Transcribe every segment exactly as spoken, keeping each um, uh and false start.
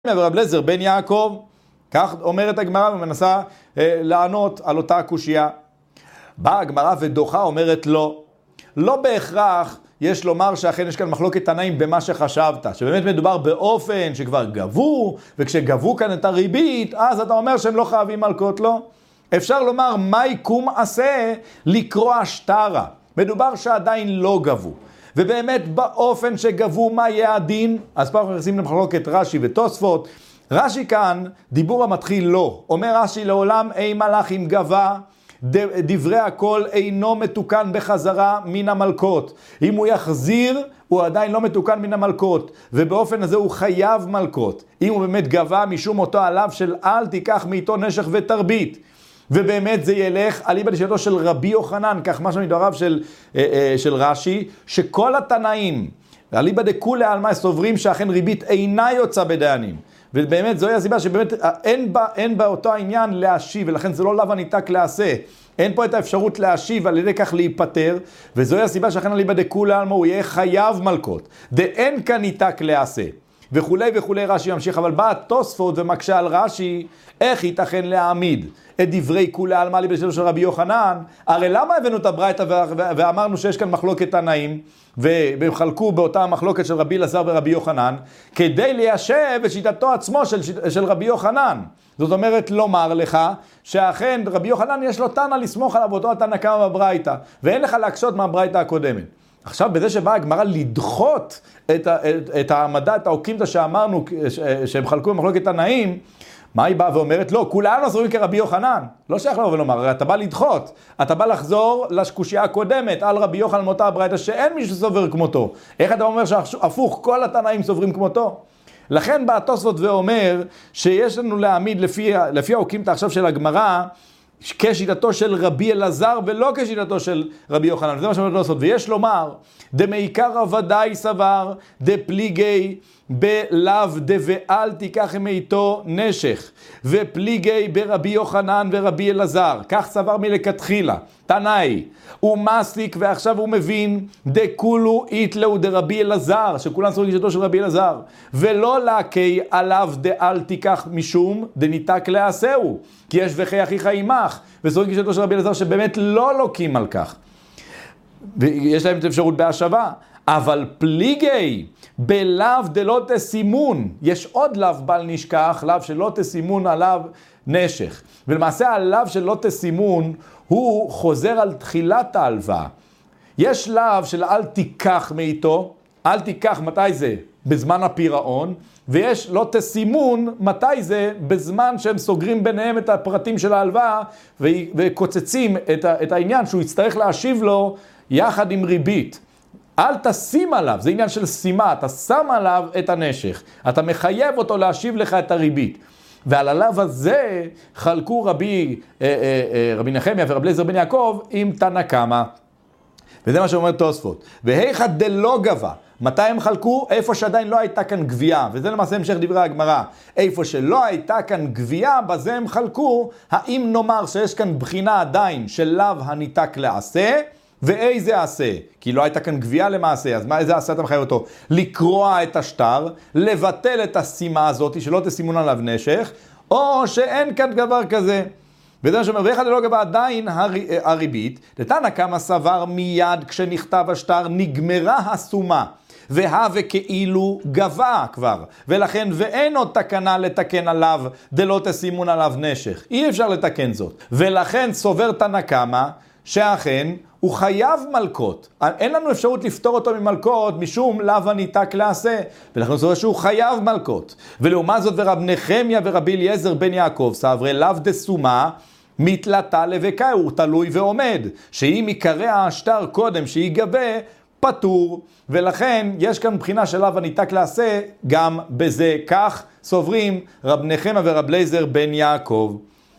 ורב אליעזר בן יעקב, כך אומרת הגמרא ומנסה אה, לענות על אותה קושייה. באה הגמרא ודוחה, אומרת לא. לא בהכרח יש לומר שאכן יש כאן מחלוקת תנאים במה שחשבת, שבאמת מדובר באופן שכבר גבו, וכשגבו כאן את הריבית, אז אתה אומר שהם לא חייבים מלקות, לא. אפשר לומר מה יקום עשה לקרוע שטרה. מדובר שעדיין לא גבו. ובאמת באופן שגבו מה יהיה הדין, אז פה אנחנו נכנסים למחלוקת רש"י ותוספות. רש"י כאן, דיבור המתחיל לא. אומר רש"י לעולם אי מלאך אם גבה, דברי הכל אינו מתוקן בחזרה מן המלכות. אם הוא יחזיר, הוא עדיין לא מתוקן מן המלכות, ובאופן הזה הוא חייב מלכות. אם הוא באמת גבה משום אותו עליו של אל תיקח מאיתו נשך ותרבית. ובאמת זה ילך אליבא דשיטתו של רבי יוחנן, כך משהו מדבריו של, של רש"י, שכל התנאים, אליבא דכולי עלמא סוברים שאכן ריבית אינה יוצא בדיינים. ובאמת זוהי הסיבה שבאמת אין בה, אין בה אותו העניין להשיב, ולכן זה לא לאו הניתק לעשה. אין פה את האפשרות להשיב על ידי כך להיפטר, וזוהי הסיבה שאכן אליבא דכולי עלמא הוא יהיה חייב מלכות. דאין כאן ניתק לעשה. וכולי וכולי רש"י ממשיך, אבל בא התוספות ומקשה על רש"י, איך ייתכן להעמיד את דברי כולי עלמא אליבא דשיטתו של רבי יוחנן? הרי למה הבאנו את הברייתא ואמרנו שיש כאן מחלוקת תנאים, והם חלקו באותה מחלוקת של רבי אלעזר ורבי יוחנן, כדי ליישב את שיטתו עצמו של, של רבי יוחנן. זאת אומרת לומר לך שאכן רבי יוחנן יש לו תנא לסמוך עליו אותו התנא קמא בברייתא, ואין לך להקשות מהברייתא הקודמת. עכשיו בזה שבאה הגמרא לדחות את, את, את העמדה, את האוקימתא שאמרנו שהם חלקו במחלוקת תנאים, מה היא באה ואומרת? לא, כולנו סוברים כרבי יוחנן. לא שייך לבוא ולומר, הרי אתה בא לדחות, אתה בא לחזור לקושייה הקודמת על רבי יוחנן מאותה הברייתא שאין מישהו סובר כמותו. איך אתה אומר שהפוך, כל התנאים סוברים כמותו? לכן בא התוספות ואומר שיש לנו להעמיד לפי, לפי האוקימתא עכשיו של הגמרא, כשיטתו של רבי אלעזר ולא כשיטתו של רבי יוחנן. זה מה שאומר לעשות. ויש לומר, דמעיקרא ודאי סבר, דפליגי בלאו דואל תיקח מאיתו נשך, ופליגי ברבי יוחנן ורבי אלעזר. כך סבר מלכתחילה. תנאי, הוא מסליק ועכשיו הוא מבין, דכולו איתלאו דרבי אלעזר, שכולם סוברים כשיטתו של רבי אלעזר, ולא להקי עליו דאל תיקח משום דניתק לעשהו, כי יש וכי אחיך עמך, וסוברים כשיטתו של רבי אלעזר שבאמת לא לוקים על כך. ויש להם את אפשרות בהשבה. אבל פליגי בלאו דלא תסימון, יש עוד לאו בל נשכח, לאו שלא תסימון עליו נשך. ולמעשה הלאו שלא תסימון הוא חוזר על תחילת ההלוואה. יש לאו של אל תיקח מאיתו, אל תיקח מתי זה? בזמן הפירעון, ויש לא תסימון מתי זה? בזמן שהם סוגרים ביניהם את הפרטים של ההלוואה וקוצצים את, את העניין שהוא יצטרך להשיב לו יחד עם ריבית. אל תשים עליו, זה עניין של שימה, אתה שם עליו את הנשך, אתה מחייב אותו להשיב לך את הריבית. ועל הלאו הזה חלקו רבי, אה, אה, רבי נחמיה ורבי אליעזר בן יעקב עם תנא קמא. וזה מה שאומר תוספות. והיכא דלא גבה, מתי הם חלקו? איפה שעדיין לא הייתה כאן גבייה, וזה למעשה המשך דברי הגמרא. איפה שלא הייתה כאן גבייה, בזה הם חלקו, האם נאמר שיש כאן בחינה עדיין של לאו הניתק לעשה, ואיזה עשה? כי לא הייתה כאן גבייה למעשה, אז מה, איזה עשה אתה מחייב אותו? לקרוע את השטר, לבטל את הסימה הזאת, שלא תסימון עליו נשך, או שאין כאן דבר כזה. וזה מה שאומר, ואיכא דלא גבה עדיין הר, הריבית, לתנא קמא סבר מיד כשנכתב השטר נגמרה הסומה, והווה כאילו גבה כבר, ולכן ואין עוד תקנה לתקן עליו דלא תסימון עליו נשך. אי אפשר לתקן זאת. ולכן סובר תנא קמא שאכן הוא חייב מלכות. אין לנו אפשרות לפתור אותו ממלכות משום לאו הניתק לעשה. ולכן סובר שהוא חייב מלכות. ולעומת זאת ורב נחמיה ורבי אליעזר בן יעקב סברי לאו דסומה מתלתה לבקה, הוא תלוי ועומד. שאם יקרע השטר קודם שיגבה, פטור. ולכן יש כאן בחינה של לאו הניתק לעשה גם בזה. כך סוברים רב נחמיה ורב אליעזר בן יעקב.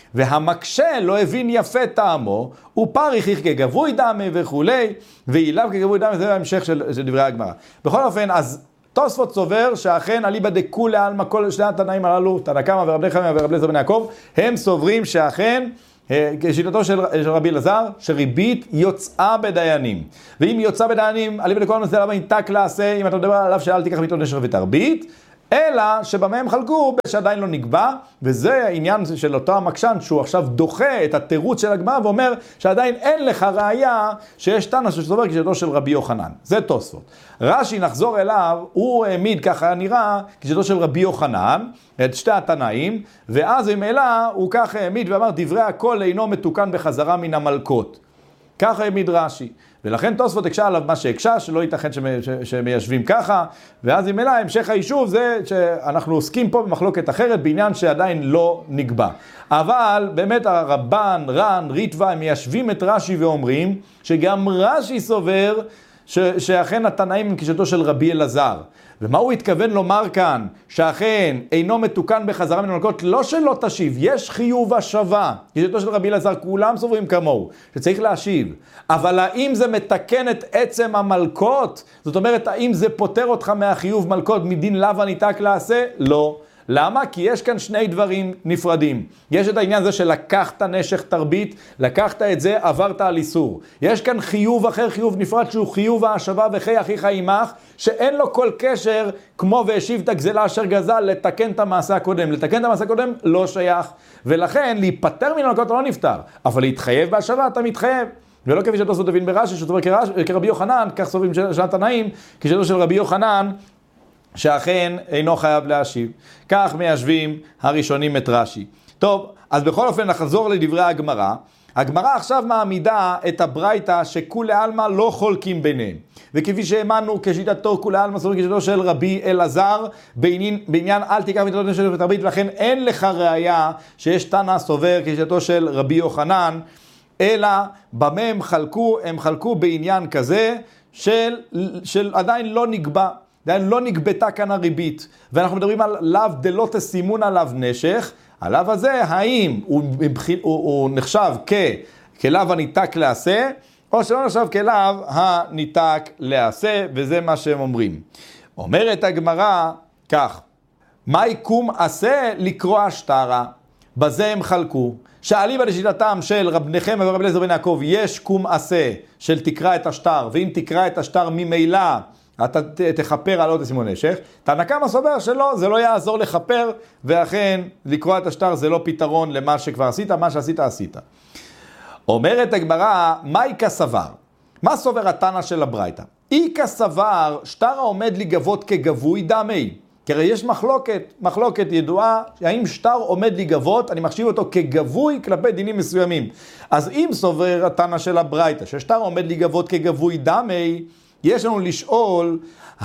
והמקשה לא הבין יפה טעמו, ופריך כגבוי דמי וכולי, ואילב כגבוי דמי, זה ההמשך של, של דברי הגמרא. בכל אופן, אז תוספות סובר שאכן אליבא דכולי עלמא כל שני התנאים הללו, תנא קמא ורב נחמיה ורב אליעזר בן יעקב, הם סוברים שאכן, כשיטתו של, של רבי אלעזר, שריבית יוצאה בדיינים. ואם יוצאה בדיינים, אליבא דכולי עלמא זה לאו הניתק לעשה, אם אתה מדבר עליו שאל תיקח מאיתו נשך ותרבית, אלא שבמה הם חלקו שעדיין לא נקבע, וזה העניין של אותו המקשן שהוא עכשיו דוחה את התירוץ של הגמרא ואומר שעדיין אין לך ראיה שיש תנא שסובר כשיטתו של רבי יוחנן. זה תוספות. רש"י, נחזור אליו, הוא העמיד, ככה נראה, כשיטתו של רבי יוחנן, את שתי התנאים, ואז ממילא הוא ככה העמיד ואמר דברי הכל אינו מתוקן בחזרה מן המלכות. ככה העמיד רש"י. ולכן תוספות הקשה עליו מה שהקשה, שלא ייתכן שמיישבים ככה, ואז ממילא המשך היישוב זה שאנחנו עוסקים פה במחלוקת אחרת בעניין שעדיין לא נקבע. אבל באמת הרבן, רן, ריטווה, הם מיישבים את רש"י ואומרים שגם רש"י סובר ש- שאכן התנאים הם כשיטתו של רבי אלעזר. ומה הוא התכוון לומר כאן? שאכן אינו מתוקן בחזרה מן המלכות, לא שלא תשיב, יש חיוב השבה. כשיטתו של רבי אלעזר, כולם סוברים כמוהו, שצריך להשיב. אבל האם זה מתקן את עצם המלכות? זאת אומרת, האם זה פותר אותך מהחיוב מלכות מדין לאו ניתק לעשה? לא. למה? כי יש כאן שני דברים נפרדים. יש את העניין הזה שלקחת נשך תרבית, לקחת את זה, עברת על איסור. יש כאן חיוב אחר, חיוב נפרד, שהוא חיוב ההשבה וחי אחיך עמך, שאין לו כל קשר, כמו והשיב את הגזלה אשר גזל, לתקן את המעשה הקודם. לתקן את המעשה הקודם לא שייך. ולכן, להיפטר מן המלכות לא נפטר. אבל להתחייב בהשבה אתה מתחייב. ולא כפי שתוספות הבין ברש"י, שסובר כרבי יוחנן, כך סוברים של התנאים, כשיטתו של רבי יוחנן, שאכן אינו חייב להשיב. כך מיישבים הראשונים את רש"י. טוב, אז בכל אופן נחזור לדברי הגמרא. הגמרא עכשיו מעמידה את הברייתא שכולי עלמא לא חולקים ביניהם. וכפי שהאמנו כשיטתו כולי עלמא סוברים כשיטתו של רבי אלעזר בעניין, בעניין אל תיקח מטילות נשך ותרבית, ולכן אין לך ראיה שיש תנא סובר כשיטתו של רבי יוחנן, אלא במה הם חלקו? הם חלקו בעניין כזה של, של עדיין לא נקבע. עדיין לא נגבתה כאן הריבית, ואנחנו מדברים על לאו דלא תסימון עליו נשך. הלאו הזה, האם הוא, הוא, הוא נחשב כ, כלאו הניתק לעשה, או שלא נחשב כלאו הניתק לעשה, וזה מה שהם אומרים. אומרת הגמרא כך, מה יקום עשה לקרוע שטרה? בזה הם חלקו. שאליבא דשיטתם של רב נחמיה ורב אליעזר בן יעקב, יש קום עשה של תקרא את השטר, ואם תקרא את השטר ממילא, אתה תחפר על עוד תסימון נשך. תנא קמא סובר שלא, זה לא יעזור לחפר, ואכן לקרוע את השטר זה לא פתרון למה שכבר עשית, מה שעשית עשית. אומרת הגמרא, מה איכא סבר? מה סובר התנא של הברייתא? איכא סבר, שטר העומד להיגבות כגבוי דמי. כי הרי יש מחלוקת, מחלוקת ידועה, האם שטר עומד להיגבות, אני מחשיב אותו כגבוי כלפי דינים מסוימים. אז אם סובר התנא של הברייתא, ששטר עומד להיגבות כגבוי דמי, יש לנו לשאול,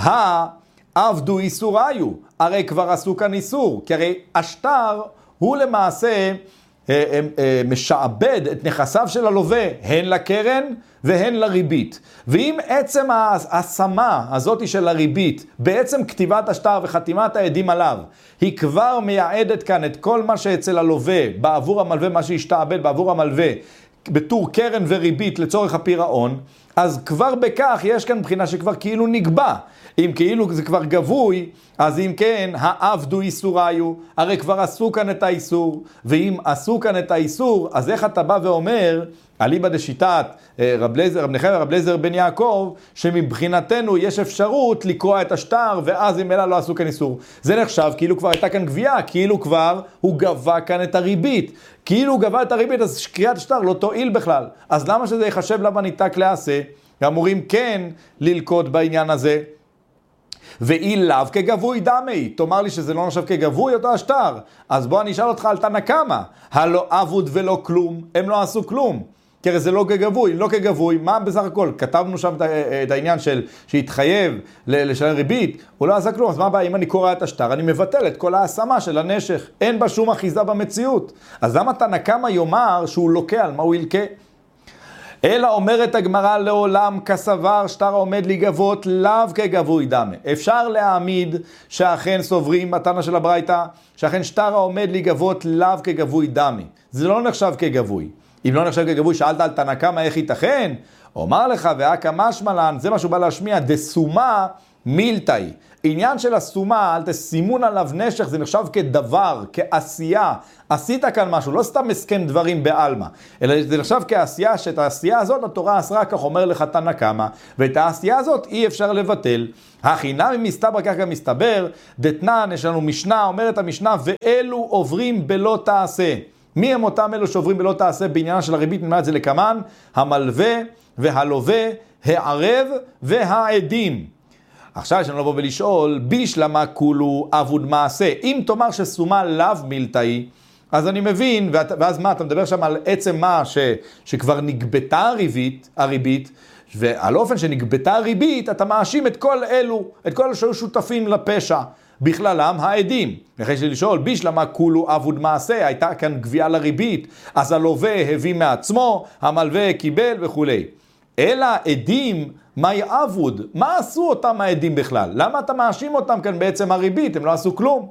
העבדו איסוריו, הרי כבר עשו כאן איסור, כי הרי השטר הוא למעשה אה, אה, משעבד את נכסיו של הלווה, הן לקרן והן לריבית. ואם עצם ההשמה הזאת של הריבית, בעצם כתיבת השטר וחתימת העדים עליו, היא כבר מייעדת כאן את כל מה שאצל הלווה, בעבור המלווה, מה שהשתעבד בעבור המלווה, בתור קרן וריבית לצורך הפירעון, אז כבר בכך יש כאן בחינה שכבר כאילו נקבע. אם כאילו זה כבר גבוי, אז אם כן, העבדו איסוריו, הרי כבר עשו כאן את האיסור, ואם עשו כאן את האיסור, אז איך אתה בא ואומר, אליבא דשיטת רב נחמיה ורב אליעזר בן יעקב, שמבחינתנו יש אפשרות לקרוע את השטר, ואז אם אלא לא עשו כאן איסור. זה נחשב כאילו כבר הייתה כאן גבייה, כאילו כבר הוא גבה כאן את הריבית. כאילו הוא גבה את הריבית, אז קריאת השטר לא תועיל בכלל. אז למה שזה יחשב למה ניתק לעשה? אמורים כן ללקות בעניין הזה. ואי לאו כגבוי דמי, תאמר לי שזה לא נחשב כגבוי אותו השטר. אז בוא אני אשאל אותך על תנא קמא, הלא עבוד ולא כלום, הם לא עשו כלום. כי הרי זה לא כגבוי, לא כגבוי, מה בסך הכל? כתבנו שם את העניין של שהתחייב לשלם ריבית, הוא לא עשה כלום, אז מה הבעיה? אם אני קורא את השטר, אני מבטל את כל ההשמה של הנשך, אין בה שום אחיזה במציאות. אז למה תנא קמא יאמר שהוא לוקה, על מה הוא ילקה? אלא אומרת הגמרא לעולם כסבר שטר עומד להיגבות לאו כגבוי דמי. אפשר להעמיד שאכן סוברים בתנא של הברייתא, שאכן שטר העומד להיגבות לאו כגבוי דמי. זה לא נחשב כגבוי. אם לא נחשב כגבוי, שאלת על תנא קמא איך ייתכן? אומר לך, והכא משמע לן, זה מה שהוא בא להשמיע, דסומה מילתאי. עניין של הסומה, אל תשימון עליו נשך, זה נחשב כדבר, כעשייה. עשית כאן משהו, לא סתם הסכם דברים בעלמא, אלא זה נחשב כעשייה, שאת העשייה הזאת התורה אסרה, כך אומר לך תנא קמא, ואת העשייה הזאת אי אפשר לבטל. החינם מסתבר, כך גם מסתבר, דתנן, יש לנו משנה, אומרת המשנה, ואלו עוברים בלא תעשה. מי הם אותם אלו שעוברים בלא תעשה בעניינה של הריבית? נלמד את זה לקמן, המלווה והלווה, הערב והעדים. עכשיו יש לנו לבוא ולשאול, בישלמה כולו אבוד מעשה. אם תאמר שסומה לאו מילתאי, אז אני מבין, ואז מה, אתה מדבר שם על עצם מה ש, שכבר נגבתה הריבית, הריבית, ועל אופן שנגבתה הריבית, אתה מאשים את כל אלו, את כל אלו שהיו שותפים לפשע, בכללם העדים. אחרי שלשאול, בישלמה כולו אבוד מעשה, הייתה כאן גבייה לריבית, אז הלווה הביא מעצמו, המלווה קיבל וכו'. אלא עדים, מה יעבוד? מה עשו אותם העדים בכלל? למה אתה מאשים אותם כאן בעצם הריבית? הם לא עשו כלום.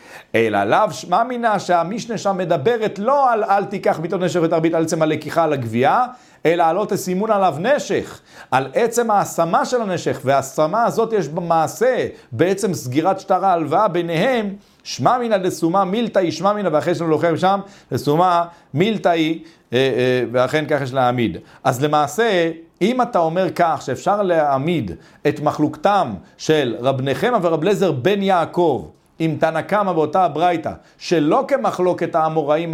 אלא לאו שמע מינה שהמשנה שם מדברת לא על אל תיקח ביטול נשך ותרבית על עצם הלקיחה על הגבייה, אלא על לא תשימון עליו נשך, על עצם ההשמה של הנשך, וההשמה הזאת יש במעשה, בעצם סגירת שטר ההלוואה ביניהם, שמע מינה דסומה מילתאי, שמע מינה, ואחרי שלנו לוחם שם, דסומה מילתאי, ואכן כך יש להעמיד. אז למעשה, אם אתה אומר כך שאפשר להעמיד את מחלוקתם של רב נחמה ורב אליעזר בן יעקב, עם תנא קמא באותה הברייתא, שלא כמחלוקת האמוראים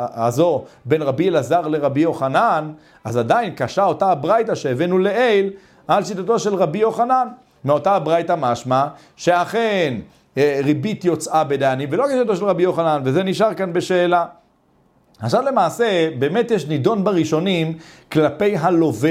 הזו בין רבי אלעזר לרבי יוחנן, אז עדיין קשה אותה הברייתא שהבאנו לעיל על שיטתו של רבי יוחנן. מאותה הברייתא משמע שאכן ריבית יוצאה בדיינים, ולא כשיטתו של רבי יוחנן, וזה נשאר כאן בשאלה. עכשיו למעשה, באמת יש נידון בראשונים כלפי הלווה.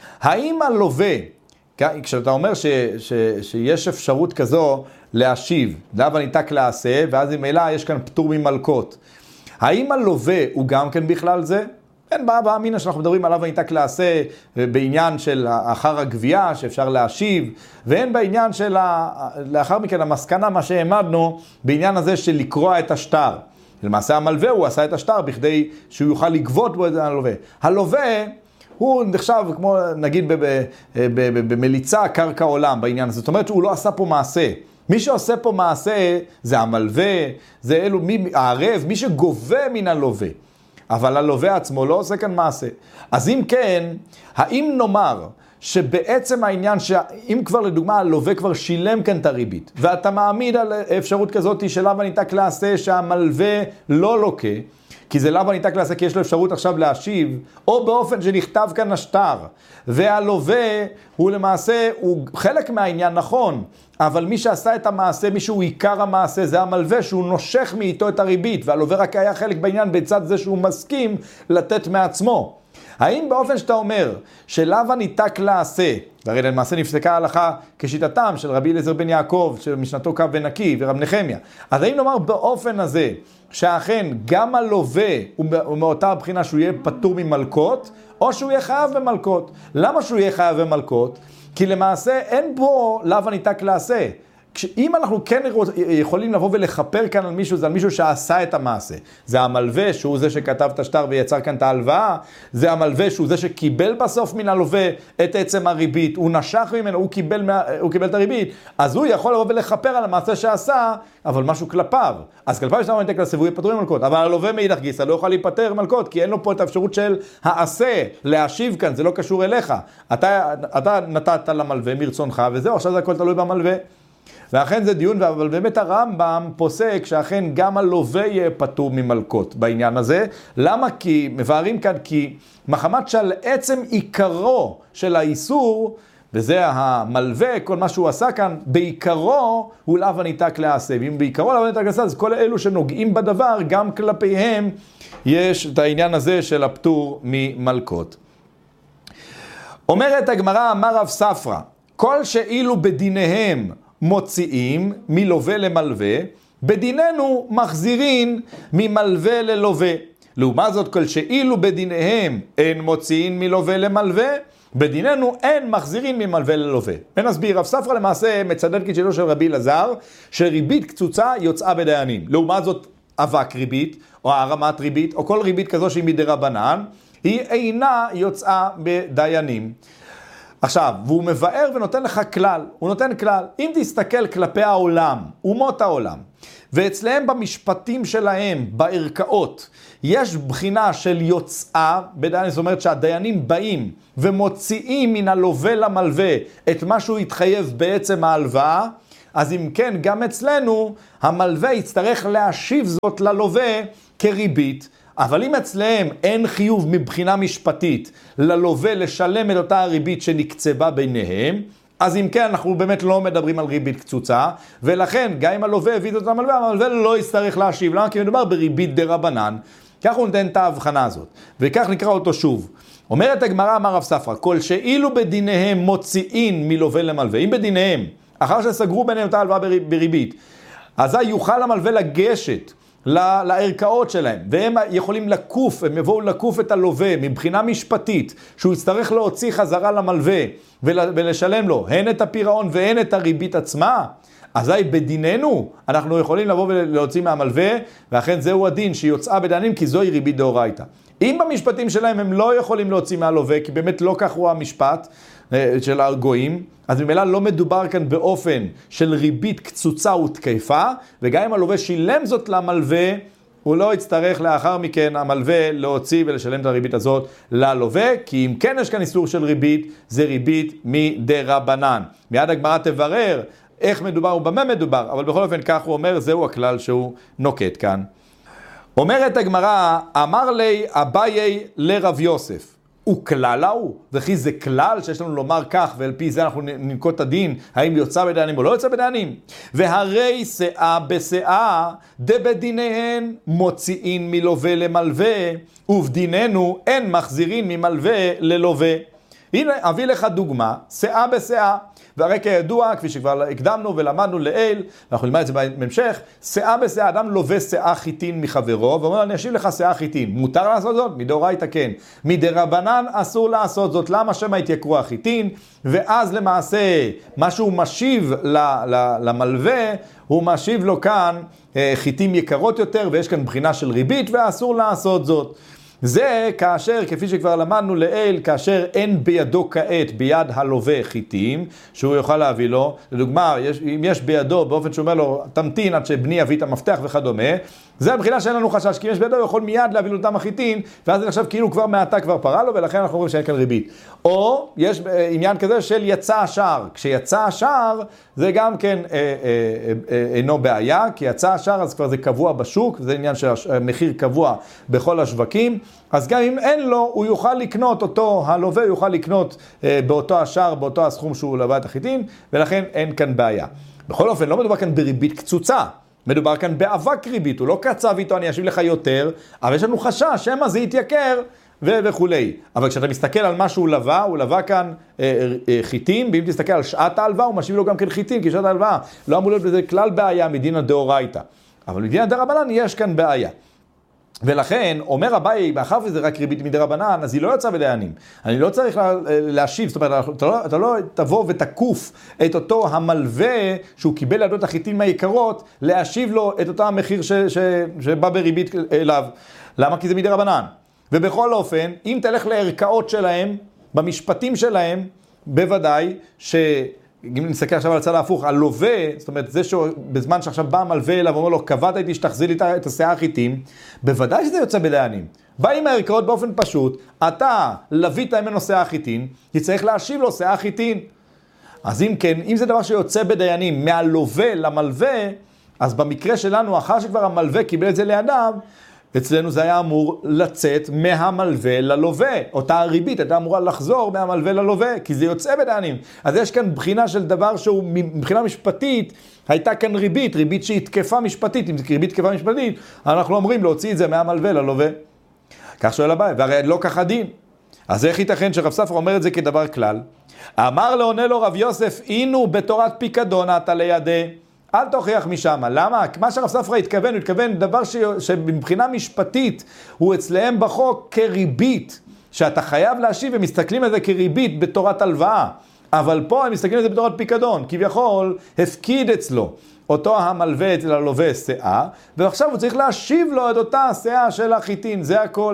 האם הלווה, כשאתה אומר ש, ש, שיש אפשרות כזו להשיב, לאו הניתק לעשה, ואז עם אלה יש כאן פטור ממלכות. האם הלווה הוא גם כן בכלל זה? אין באה באמינה שאנחנו מדברים עליו הניתק לעשה בעניין של אחר הגבייה שאפשר להשיב, ואין בעניין של לאחר מכן המסקנה מה שהעמדנו בעניין הזה של לקרוע את השטר. למעשה המלווה הוא עשה את השטר בכדי שהוא יוכל לגבות בו את הלווה. הלווה הוא נחשב כמו נגיד במליצה קרקע עולם בעניין הזה. זאת אומרת שהוא לא עשה פה מעשה. מי שעושה פה מעשה זה המלווה, זה אלו, מי, הערב, מי שגובה מן הלווה. אבל הלווה עצמו לא עושה כאן מעשה. אז אם כן, האם נאמר שבעצם העניין שאם כבר לדוגמה הלווה כבר שילם כאן את הריבית, ואתה מעמיד על אפשרות כזאת שלאו הניתק לעשה שהמלווה לא לוקה, כי זה לאו הניתק לעשה כי יש לו אפשרות עכשיו להשיב, או באופן שנכתב כאן השטר, והלווה הוא למעשה, הוא חלק מהעניין נכון, אבל מי שעשה את המעשה, מי שהוא עיקר המעשה, זה המלווה שהוא נושך מאיתו את הריבית, והלווה רק היה חלק בעניין בצד זה שהוא מסכים לתת מעצמו. האם באופן שאתה אומר שלאו הניתק לעשה, והרי למעשה נפסקה ההלכה כשיטתם של רבי אליעזר בן יעקב, של משנתו קו ונקי ורב נחמיה, אז האם נאמר באופן הזה שאכן גם הלווה הוא מאותה הבחינה שהוא יהיה פטור ממלכות, או שהוא יהיה חייב במלכות? למה שהוא יהיה חייב במלכות? כי למעשה אין בו לאו הניתק לעשה. אם אנחנו כן יכולים לבוא ולחפר כאן על מישהו, זה על מישהו שעשה את המעשה. זה המלווה שהוא זה שכתב את השטר ויצר כאן את ההלוואה, זה המלווה שהוא זה שקיבל בסוף מן הלווה את עצם הריבית, הוא נשך ממנו, הוא קיבל, הוא קיבל את הריבית, אז הוא יכול לבוא ולחפר על המעשה שעשה, אבל משהו כלפיו. אז כלפיו יש לנו נתק לסבוב, הוא יפטרו ממלכות, אבל הלווה מאידך גיסא לא יכול להיפטר מלכות, כי אין לו פה את האפשרות של העשה, להשיב כאן, זה לא קשור אליך. אתה, אתה נתת למלווה מרצונך, וזהו, עכשיו זה הכל תלוי במלווה. ואכן זה דיון, אבל באמת הרמב"ם פוסק שאכן גם הלווה יהיה פטור ממלכות בעניין הזה. למה? כי מבארים כאן כי מחמת שעל עצם עיקרו של האיסור, וזה המלווה, כל מה שהוא עשה כאן, בעיקרו הוא לאו הניתק לעשה. ואם בעיקרו לאו הניתק לעשה, אז כל אלו שנוגעים בדבר, גם כלפיהם יש את העניין הזה של הפטור ממלכות. אומרת הגמרא, אמר רב ספרא, כל שאילו בדיניהם מוציאים מלווה למלווה, בדיננו מחזירים ממלווה ללווה. לעומת זאת, כל שאילו בדיניהם אין מוציאים מלווה למלווה, בדיננו אין מחזירים ממלווה ללווה. ונסביר, רב ספרא למעשה מצדד כשיטתו של רבי אלעזר, שריבית קצוצה יוצאה בדיינים. לעומת זאת, אבק ריבית, או הרמת ריבית, או כל ריבית כזו שהיא מדרבנן, היא אינה יוצאה בדיינים. עכשיו, והוא מבאר ונותן לך כלל, הוא נותן כלל, אם תסתכל כלפי העולם, אומות העולם, ואצלהם במשפטים שלהם, בערכאות, יש בחינה של יוצאה, בדיינים, זאת אומרת שהדיינים באים ומוציאים מן הלווה למלווה את מה שהוא התחייב בעצם ההלוואה, אז אם כן, גם אצלנו, המלווה יצטרך להשיב זאת ללווה כריבית, אבל אם אצלהם אין חיוב מבחינה משפטית ללווה לשלם את אותה הריבית שנקצבה ביניהם, אז אם כן, אנחנו באמת לא מדברים על ריבית קצוצה, ולכן גם אם הלווה הביא את אותה מלווה, המלווה לא יצטרך להשיב. למה? כי מדובר בריבית דרבנן. כך הוא נותן את ההבחנה הזאת, וכך נקרא אותו שוב. אומרת הגמרא, אמר רב ספרא, כל שאילו בדיניהם מוציאים מלווה למלווה, אם בדיניהם, אחר שסגרו ביניהם אותה הלוואה בריבית, אזי יוכל המלווה לגשת לערכאות שלהם, והם יכולים לקוף, הם יבואו לקוף את הלווה מבחינה משפטית, שהוא יצטרך להוציא חזרה למלווה ולשלם לו, הן את הפירעון והן את הריבית עצמה, אזי בדיננו אנחנו יכולים לבוא ולהוציא מהמלווה, ואכן זהו הדין שיוצאה בדיינים, כי זוהי ריבית דאורייתא. אם במשפטים שלהם הם לא יכולים להוציא מהלווה, כי באמת לא כך הוא המשפט של הגויים, אז ממילא לא מדובר כאן באופן של ריבית קצוצה ותקפה, וגם אם הלווה שילם זאת למלווה, הוא לא יצטרך לאחר מכן המלווה להוציא ולשלם את הריבית הזאת ללווה, כי אם כן יש כאן איסור של ריבית, זה ריבית מדרבנן. מיד הגמרא תברר איך מדובר ובמה מדובר, אבל בכל אופן כך הוא אומר, זהו הכלל שהוא נוקט כאן. אומרת הגמרא, אמר לי אביי לרב יוסף, הוא כלל הוא, וכי זה כלל שיש לנו לומר כך, ועל פי זה אנחנו ננקוט את הדין, האם יוצא בדיינים או לא יוצא בדיינים? והרי שאה בשאה, דבדיניהן מוציאים מלווה למלווה, ובדיננו אין מחזירים ממלווה ללווה. הנה, אביא לך דוגמה, שאה בשאה, והרי כידוע, כפי שכבר הקדמנו ולמדנו לעיל, ואנחנו נלמד את זה בהמשך, שאה בשאה, אדם לווה שאה חיטין מחברו, ואומר, אני אשיב לך שאה חיטין. מותר לעשות זאת? מדאורייתא כן. מדרבנן אסור לעשות זאת. למה? שמא יתייקרו החיטין, ואז למעשה, מה שהוא משיב למלווה, הוא משיב לו כאן חיטים יקרות יותר, ויש כאן בחינה של ריבית, ואסור לעשות זאת. זה כאשר, כפי שכבר למדנו לעיל, כאשר אין בידו כעת, ביד הלווה חיטים, שהוא יוכל להביא לו, לדוגמה, יש, אם יש בידו, באופן שאומר לו, תמתין עד שבני יביא את המפתח וכדומה, זה הבחינה שאין לנו חשש, כי יש בידו, הוא יכול מיד להביא לו אותם החיטין, ואז עכשיו כאילו כבר מעתה כבר פרה לו, ולכן אנחנו אומרים שאין כאן ריבית. או, יש עניין כזה של יצא השער, כשיצא השער, זה גם כן אה, אה, אה, אינו בעיה, כי יצא השער, אז כבר זה קבוע בשוק, זה עניין שהמחיר קבוע בכל השווקים, אז גם אם אין לו, הוא יוכל לקנות אותו, הלווה יוכל לקנות אה, באותו השער, באותו הסכום שהוא לווה את החיטין, ולכן אין כאן בעיה. בכל אופן, לא מדובר כאן בריבית קצוצה, מדובר כאן באבק ריבית, הוא לא קצב איתו, אני אשיב לך יותר, אבל יש לנו חשש, שמה זה יתייקר ו- וכולי. אבל כשאתה מסתכל על מה שהוא לווה, הוא לווה כאן אה, אה, חיטין, ואם תסתכל על שעת ההלוואה, הוא משיב לו גם כן חיטין, כי שעת ההלוואה לא אמור להיות בזה כלל בעיה מדינא דאורייתא. אבל מדינא דרבנן יש כאן בעיה. ולכן, אומר אביי, מאחר וזה רק ריבית מדרבנן, אז היא לא יוצאה בדיינים. אני לא צריך לה, להשיב, זאת אומרת, אתה לא, אתה לא תבוא ותקוף את אותו המלווה, שהוא קיבל לידו את החיטין מהיקרות, להשיב לו את אותו המחיר ש, ש, שבא בריבית אליו. למה? כי זה מדרבנן. ובכל אופן, אם תלך לערכאות שלהם, במשפטים שלהם, בוודאי ש... אם נסתכל עכשיו על הצד ההפוך, הלווה, זאת אומרת, זה שבזמן שעכשיו בא המלווה אליו ואומר לו, קבעת איתי שתחזיר לי את השאה החיטים, בוודאי שזה יוצא בדיינים. בא עם הערכאות באופן פשוט, אתה לווית ממנו שאה חיטין, יצטרך להשיב לו שאה חיטין. אז אם כן, אם זה דבר שיוצא בדיינים, מהלווה למלווה, אז במקרה שלנו, אחר שכבר המלווה קיבל את זה לידיו, אצלנו זה היה אמור לצאת מהמלווה ללווה. אותה הריבית הייתה אמורה לחזור מהמלווה ללווה, כי זה יוצא בדיינים. אז יש כאן בחינה של דבר שהוא מבחינה משפטית, הייתה כאן ריבית, ריבית שהיא תקפה משפטית. אם זה ריבית תקפה משפטית, אנחנו אומרים להוציא את זה מהמלווה ללווה. כך שואל הבא, והרי לא כך הדין. אז איך ייתכן שרב ספרא אומר את זה כדבר כלל? אמר לעונה לו רב יוסף, אינו בתורת פיקדון אתה לידי. אל תוכיח משם. למה? מה שהרב ספרא התכוון, הוא התכוון דבר ש... שבמבחינה משפטית הוא אצלהם בחוק כריבית, שאתה חייב להשיב ומסתכלים על זה כריבית בתורת הלוואה. אבל פה הם מסתכלים על זה בתורת פיקדון. כביכול הפקיד אצלו אותו המלווה אצל הלווה שאה, ועכשיו הוא צריך להשיב לו את אותה השאה של החיטין, זה הכל.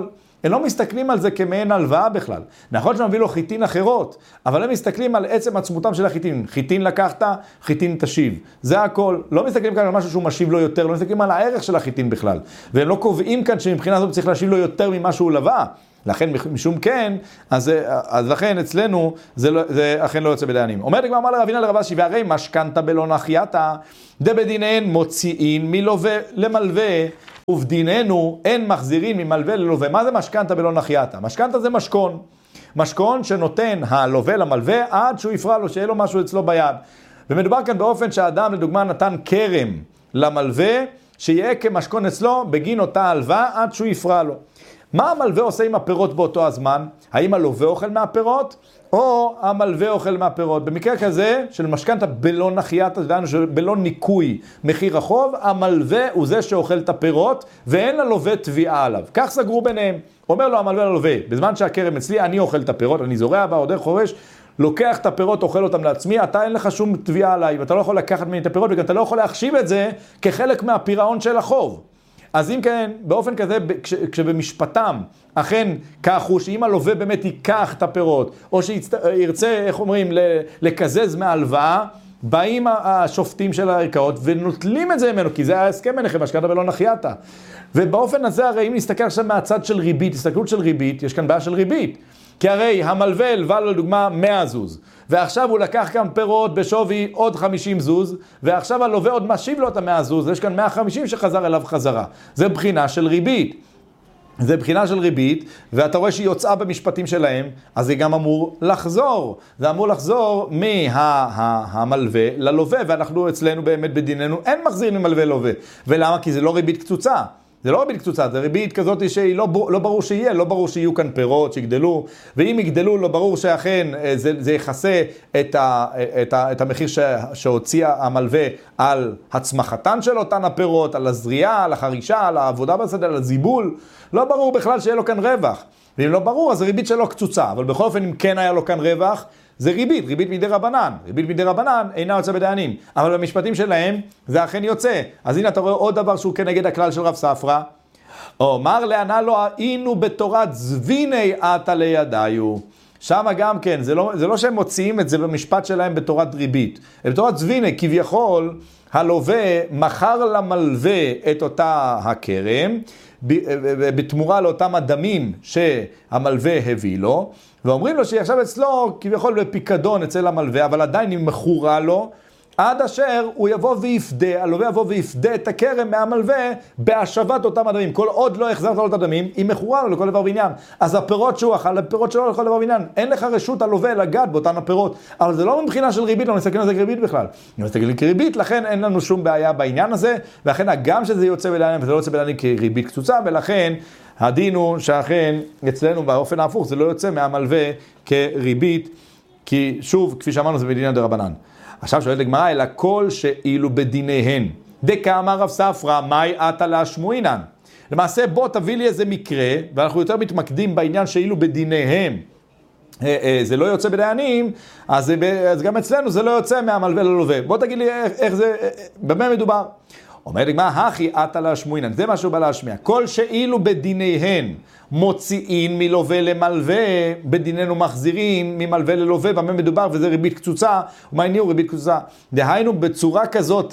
הם לא מסתכלים על זה כמעין הלוואה בכלל. נכון שאני מביא לו חיטין אחרות, אבל הם מסתכלים על עצם עצמותם של החיטין. חיטין לקחת, חיטין תשיב. זה הכל. לא מסתכלים כאן על משהו שהוא משיב לו יותר, לא מסתכלים על הערך של החיטין בכלל. והם לא קובעים כאן שמבחינה זאת צריך להשיב לו יותר ממה שהוא לווה. לכן משום כן, אז, אז לכן אצלנו זה, לא, זה אכן לא יוצא בדיינים. אומרת הגמרא, אמר לרב הינא לרב אשי, והרי משכנתא בלא נחייתא, דבדינן מוציאין מלווה למלווה, ובדיננו אין מחזירין ממלווה ללווה. מה זה משכנתא בלא נחייתא? משכנתא זה משכון. משכון שנותן הלווה למלווה עד שהוא יפרע לו, שיהיה לו משהו אצלו ביד. ומדובר כאן באופן שהאדם לדוגמה נתן כרם למלווה, שיהיה כמשכון אצלו בגין אותה הלוואה עד שהוא יפרע לו. מה המלווה עושה עם הפירות באותו הזמן? האם הלווה אוכל מהפירות, או המלווה אוכל מהפירות? במקרה כזה של משכנתא בלא נחייתא, בלא ניקוי מחיר החוב, המלווה הוא זה שאוכל את הפירות, ואין ללווה תביעה עליו. כך סגרו ביניהם. אומר לו המלווה ללווה, בזמן שהכרם אצלי, אני אוכל את הפירות, אני זורע בה, עודר חורש, לוקח את הפירות, אוכל אותם לעצמי, אתה אין לך שום תביעה עליי, ואתה לא יכול לקחת ממני את הפירות, וגם אתה לא יכול להחשיב את זה כחלק מהפירעון של החוב. אז אם כן, באופן כזה, כש, כשבמשפטם, אכן כך הוא, שאם הלווה באמת ייקח את הפירות, או שירצה, איך אומרים, לקזז מההלוואה, באים השופטים של הערכאות ונוטלים את זה ממנו, כי זה ההסכם ביניכם, משכנתא בלא נחייתא. ובאופן הזה, הרי אם נסתכל עכשיו מהצד של ריבית, הסתכלות של ריבית, יש כאן בעיה של ריבית. כי הרי המלווה הלווה לו לדוגמה מאה זוז, ועכשיו הוא לקח כאן פירות בשווי עוד חמישים זוז, ועכשיו הלווה עוד משיב לו את ה-מאה זוז, יש כאן מאה וחמישים שחזר אליו חזרה. זה בחינה של ריבית. זה בחינה של ריבית, ואתה רואה שהיא יוצאה במשפטים שלהם, אז זה גם אמור לחזור. זה אמור לחזור מהמלווה ללווה, ואנחנו אצלנו באמת בדיננו אין מחזירים ממלווה ללווה. ולמה? כי זה לא ריבית קצוצה. זה לא ריבית קצוצה, זה ריבית כזאת שהיא לא, לא ברור שיהיה, לא ברור שיהיו כאן פירות, שיגדלו, ואם יגדלו, לא ברור שאכן זה, זה יחסה את, ה, את, ה, את המחיר ש, שהוציע המלווה על הצמחתן של אותן הפירות, על הזריעה, על החרישה, על העבודה בשדה, על הזיבול, לא ברור בכלל שיהיה לו כאן רווח. ואם לא ברור, אז זה ריבית שלו קצוצה, אבל בכל אופן, אם כן היה לו כאן רווח, זה ריבית, ריבית מדי רבנן. ריבית מדי רבנן אינה יוצא בדיינים. אבל במשפטים שלהם זה אכן יוצא. אז הנה אתה רואה עוד דבר שהוא כנגד הכלל של רב ספרא. אומר לענה לו, היינו בתורת זביני עתה לידיו. שם גם כן, זה לא, זה לא שהם מוציאים את זה במשפט שלהם בתורת ריבית. בתורת זביני, כביכול, הלווה מכר למלווה את אותה הכרם, בתמורה לאותם הדמים שהמלווה הביא לו, ואומרים לו שעכשיו אצלו כביכול בפיקדון אצל המלווה, אבל עדיין היא מכורה לו, עד אשר הוא יבוא ויפדה, הלווה יבוא ויפדה את הכרם מהמלווה בהשבת אותם הדמים. כל עוד לא החזרת לו את הדמים, היא מכורה לו לכל דבר ועניין. אז הפירות שהוא אכל, הפירות שלו לכל דבר ועניין. אין לך רשות הלווה לגעת באותן הפירות. אבל זה לא מבחינה של ריבית, לא נסתכל על זה כריבית בכלל. אם נסתכל כריבית, לכן אין לנו שום בעיה בעניין הזה, ולכן הגם שזה יוצא בדיינים, וזה לא יוצא בדיינים כריבית קצוצה, ולכן הדין הוא שאכן אצלנו באופן ההפוך, זה לא יוצא מהמלווה כריבית, כי שוב, כפי שאמרנו, זה בדינא דרבנן. עכשיו שואלת הגמרא, אלא כל שאילו בדיניהן. דקאמר רב ספרא, מאי עתה להשמועינן. למעשה בוא תביא לי איזה מקרה, ואנחנו יותר מתמקדים בעניין שאילו בדיניהם. זה לא יוצא בדיינים, אז, אז גם אצלנו זה לא יוצא מהמלווה ללווה. בוא תגיד לי איך, איך זה, במה מדובר. אומרת הגמרא, הכי עתה להשמועינן. זה מה שהוא בא להשמיע. כל שאילו בדיניהן מוציאים מלווה למלווה, בדיננו מחזירים ממלווה ללווה, במה מדובר, וזה ריבית קצוצה, ומה הניעו ריבית קצוצה? דהיינו בצורה כזאת,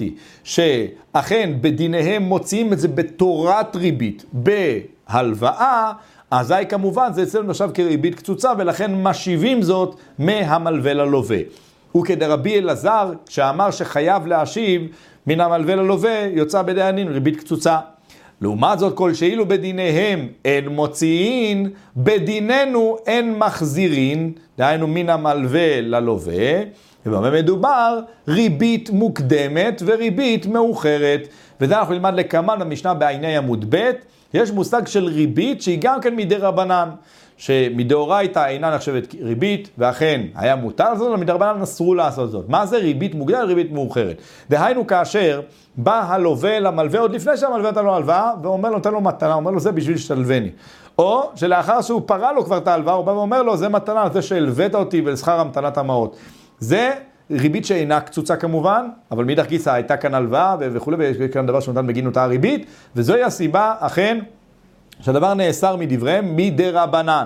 שאכן בדיניהם מוציאים את זה בתורת ריבית, בהלוואה, אזי כמובן זה אצלנו נחשב כריבית קצוצה, ולכן משיבים זאת מהמלווה ללווה. וכדרבי אלעזר, שאמר שחייב להשיב מן המלווה ללווה, יוצא בדיינים ריבית קצוצה. לעומת זאת, כל שאילו בדיניהם אין מוציאין, בדיננו אין מחזירין, דהיינו מן המלווה ללווה, ובמה מדובר? ריבית מוקדמת וריבית מאוחרת. וזה אנחנו נלמד לכמן במשנה בעיני עמוד ב', יש מושג של ריבית שהיא גם כן מדי רבנן, שמדאורייתא אינה נחשבת ריבית, ואכן היה מותר לעשות, אבל מדרבנן אסרו לעשות זאת. מה זה ריבית מוקדמת וריבית מאוחרת? דהיינו כאשר בא הלווה למלווה, עוד לפני שהמלווה נתן לו הלוואה, ואומר לו, נתן לו מתנה, אומר לו, זה בשביל שתלווני. או שלאחר שהוא פרע לו כבר את ההלוואה, הוא בא ואומר לו, זה מתנה, זה שהלווית אותי ולשכר המתנת המעות. זה ריבית שאינה קצוצה כמובן, אבל מאידך גיסא הייתה כאן הלוואה וכו', וכאן דבר שנותן בגין אותה ריבית, וזוהי הסיבה, אכן, שהדבר נאסר מדבריהם מדרבנן.